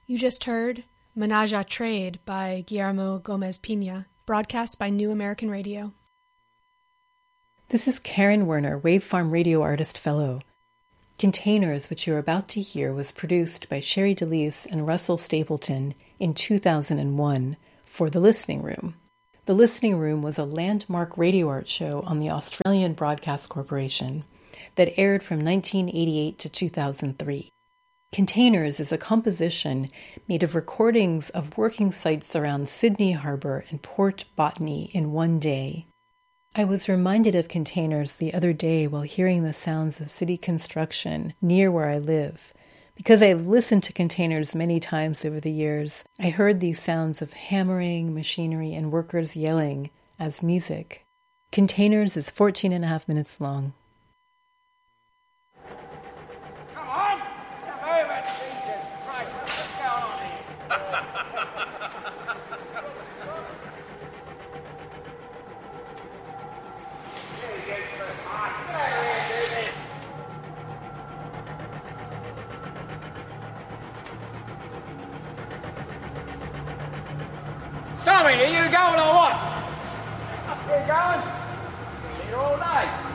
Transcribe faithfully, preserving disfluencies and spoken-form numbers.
You just heard Menage a Trade by Guillermo Gomez Pina, broadcast by New American Radio. This is Karen Werner, Wave Farm Radio Artist Fellow. Containers, which you're about to hear, was produced by Sherry DeLise and Russell Stapleton in two thousand one for The Listening Room. The Listening Room was a landmark radio art show on the Australian Broadcast Corporation that aired from nineteen eighty-eight to two thousand three. Containers is a composition made of recordings of working sites around Sydney Harbour and Port Botany in one day. I was reminded of Containers the other day while hearing the sounds of city construction near where I live. Because I've listened to Containers many times over the years, I heard these sounds of hammering, machinery, and workers yelling as music. Containers is fourteen and a half minutes long. Tommy, are you going or what? You going? Here all day.